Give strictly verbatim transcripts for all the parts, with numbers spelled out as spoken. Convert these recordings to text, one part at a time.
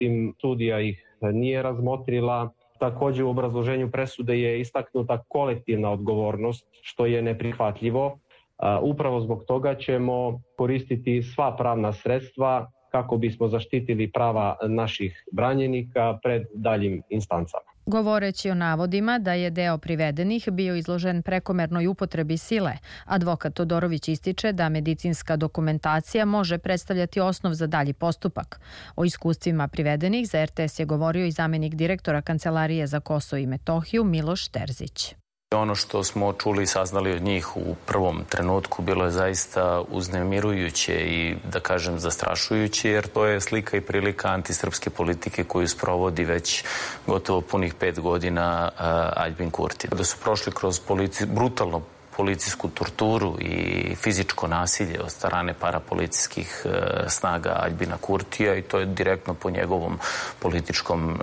međutim sudija ih nije razmotrila. Također u obrazloženju presude je istaknuta kolektivna odgovornost, što je neprihvatljivo. Upravo zbog toga ćemo koristiti sva pravna sredstva kako bismo zaštitili prava naših branjenika pred daljim instancama. Govoreći o navodima da je deo privedenih bio izložen prekomernoj upotrebi sile, advokat Todorović ističe da medicinska dokumentacija može predstavljati osnov za dalji postupak. O iskustvima privedenih za R T S je govorio i zamenik direktora Kancelarije za Kosovo i Metohiju Miloš Terzić. Ono što smo čuli i saznali od njih u prvom trenutku bilo je zaista uznemirujuće i, da kažem, zastrašujuće, jer to je slika i prilika antisrpske politike koju sprovodi već gotovo punih pet godina Aljbin Kurti. Da su prošli kroz polici, brutalno policijsku torturu i fizičko nasilje od strane parapolicijskih snaga Aljbina Kurtija i to je direktno po njegovom političkom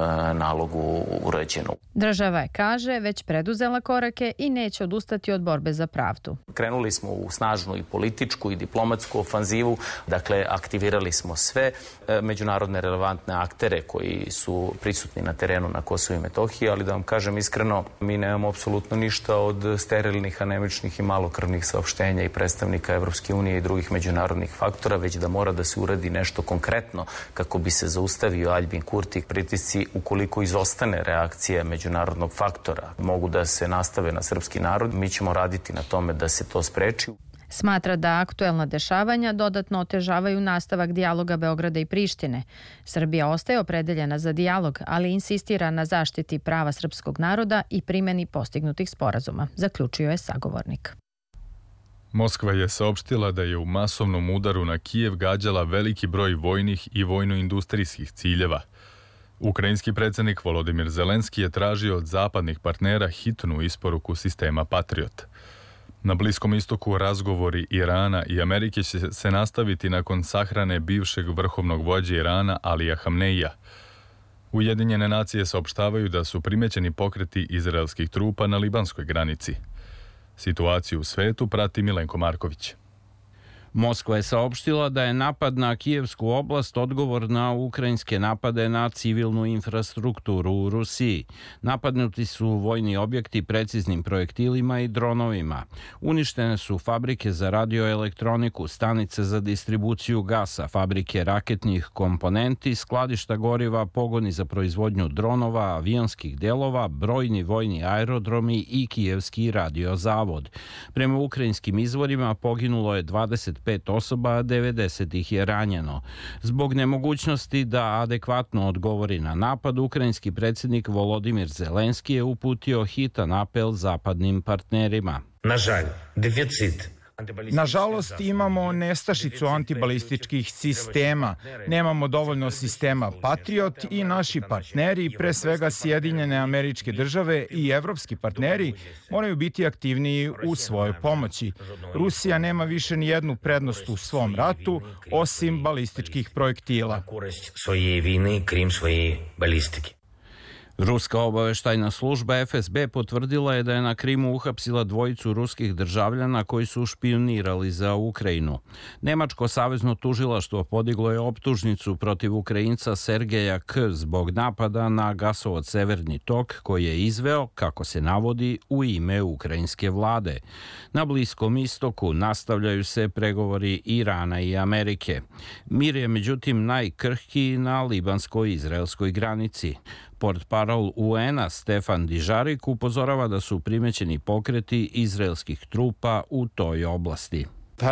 nalogu urađeno. Država je, kaže, već preduzela korake i neće odustati od borbe za pravdu. Krenuli smo u snažnu i političku i diplomatsku ofanzivu, dakle aktivirali smo sve međunarodne relevantne aktere koji su prisutni na terenu na Kosovu i Metohiji, ali da vam kažem iskreno, mi nemamo apsolutno ništa od sterilnih, anemičnih i malokrvnih saopštenja i predstavnika Evropske unije i drugih međunarodnih faktora, već da mora da se uradi nešto konkretno kako bi se zaustavio Aljbin Kurti. Pritisci, ukoliko izostane reakcija međunarodnog faktora, mogu da se nastave na srpski narod. Mi ćemo raditi na tome da se to spreči. Smatra da aktuelna dešavanja dodatno otežavaju nastavak dijaloga Beograda i Prištine. Srbija ostaje opredeljena za dijalog, ali insistira na zaštiti prava srpskog naroda i primjeni postignutih sporazuma, zaključio je sagovornik. Moskva je saopštila da je u masovnom udaru na Kijev gađala veliki broj vojnih i vojno-industrijskih ciljeva. Ukrajinski predsjednik Volodimir Zelenski je tražio od zapadnih partnera hitnu isporuku sistema Patriot. Na Bliskom istoku razgovori Irana i Amerike će se nastaviti nakon sahrane bivšeg vrhovnog vođe Irana Alija Hamneija. Ujedinjene nacije saopštavaju da su primećeni pokreti izraelskih trupa na libanskoj granici. Situaciju u svetu prati Milenko Marković. Moskva je saopštila da je napad na Kijevsku oblast odgovor na ukrajinske napade na civilnu infrastrukturu u Rusiji. Napadnuti su vojni objekti preciznim projektilima i dronovima. Uništene su fabrike za radioelektroniku, stanice za distribuciju gasa, fabrike raketnih komponenti, skladišta goriva, pogoni za proizvodnju dronova, avionskih delova, brojni vojni aerodromi i Kijevski radiozavod. Prema ukrajinskim izvorima poginulo je dvadeset pet osoba, a devedeset ih je ranjeno. Zbog nemogućnosti da adekvatno odgovori na napad, ukrajinski predsjednik Volodimir Zelenski je uputio hitan apel zapadnim partnerima. Nažalj, deficit Nažalost, imamo nestašicu antibalističkih sistema, nemamo dovoljno sistema Patriot i naši partneri, pre svega Sjedinjene Američke Države i evropski partneri, moraju biti aktivniji u svojoj pomoći. Rusija nema više ni jednu prednost u svom ratu, osim balističkih projektila. Ruska obaveštajna služba F S B potvrdila je da je na Krimu uhapsila dvojicu ruskih državljana koji su špijunirali za Ukrajinu. Nemačko savezno tužilaštvo podiglo je optužnicu protiv Ukrajinca Sergeja K. zbog napada na gasovod Severni tok koji je izveo, kako se navodi, u ime ukrajinske vlade. Na Bliskom istoku nastavljaju se pregovori Irana i Amerike. Mir je međutim najkrhkiji na libansko-izraelskoj granici. Portparol U N-a Stefan Dižarik upozorava da su primećeni pokreti izraelskih trupa u toj oblasti.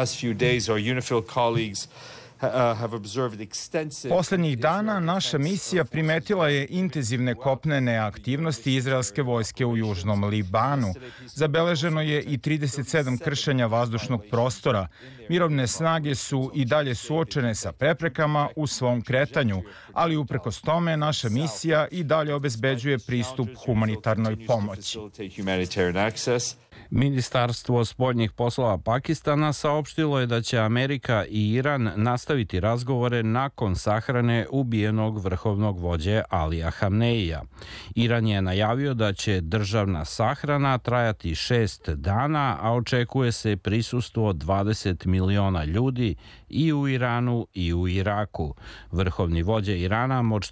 Poslednjih dana naša misija primetila je intenzivne kopnene aktivnosti izraelske vojske u južnom Libanu. Zabeleženo je i trideset sedam kršenja vazdušnog prostora. Mirovne snage su i dalje suočene sa preprekama u svom kretanju, ali uprkos tome naša misija i dalje obezbeđuje pristup humanitarnoj pomoći. Ministarstvo spoljnih poslova Pakistana saopštilo je da će Amerika i Iran nastaviti razgovore nakon sahrane ubijenog vrhovnog vođe Alija Hamneija. Iran je najavio da će državna sahrana trajati šest dana, a očekuje se prisustvo dvadeset miliona ljudi i u Iranu i u Iraku. Vrhovni vođa Irana